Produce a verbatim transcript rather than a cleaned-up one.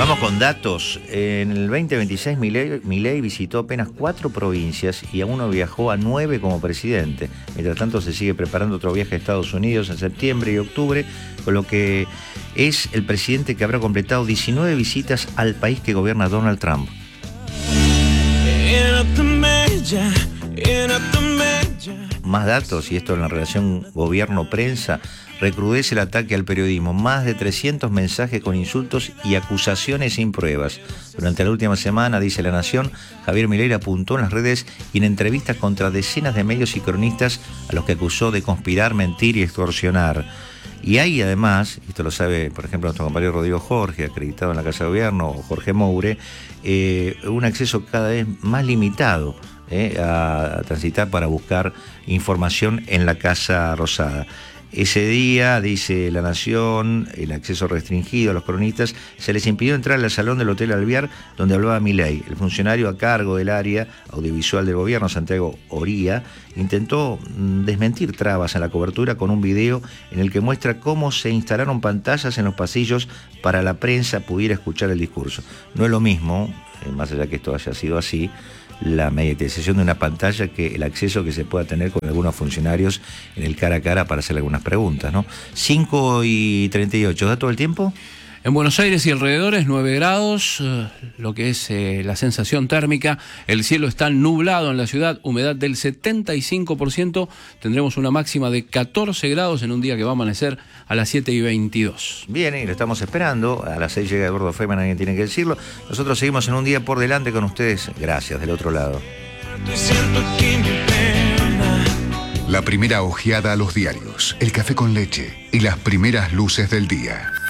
Vamos con datos. En el veinte veintiséis Milei, Milei visitó apenas cuatro provincias y aún no viajó a nueve como presidente. Mientras tanto se sigue preparando otro viaje a Estados Unidos en septiembre y octubre, con lo que es el presidente que habrá completado diecinueve visitas al país que gobierna Donald Trump. Más datos, y esto en la relación gobierno-prensa, recrudece el ataque al periodismo. Más de trescientos mensajes con insultos y acusaciones sin pruebas. Durante la última semana, dice La Nación, Javier Milei apuntó en las redes y en entrevistas contra decenas de medios y cronistas a los que acusó de conspirar, mentir y extorsionar. Y hay además, esto lo sabe por ejemplo nuestro compañero Rodrigo Jorge, acreditado en la Casa de Gobierno, o Jorge Moure, eh, un acceso cada vez más limitado eh, a, a transitar para buscar información en la Casa Rosada. Ese día, dice La Nación, el acceso restringido a los cronistas, se les impidió entrar al salón del Hotel Alvear donde hablaba Milei. El funcionario a cargo del área audiovisual del gobierno, Santiago Oría, intentó desmentir trabas en la cobertura con un video en el que muestra cómo se instalaron pantallas en los pasillos para la prensa pudiera escuchar el discurso. No es lo mismo, más allá que esto haya sido así, la mediatización de una pantalla que el acceso que se pueda tener con algunos funcionarios en el cara a cara para hacer algunas preguntas, ¿no? cinco y treinta y ocho, ¿da todo el tiempo? En Buenos Aires y alrededores, nueve grados, eh, lo que es eh, la sensación térmica. El cielo está nublado en la ciudad, humedad del setenta y cinco por ciento. Tendremos una máxima de catorce grados en un día que va a amanecer a las siete y veintidós. Bien, y lo estamos esperando. A las seis llega Eduardo Feynman, alguien tiene que decirlo. Nosotros seguimos en un día por delante con ustedes. Gracias, del otro lado. La primera ojeada a los diarios, el café con leche y las primeras luces del día.